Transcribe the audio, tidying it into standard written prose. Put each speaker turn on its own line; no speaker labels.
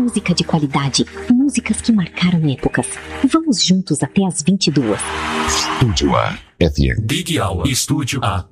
música de qualidade, músicas que marcaram épocas. Vamos juntos até as 22.
Estúdio A FM.
Big Hour. Estúdio A.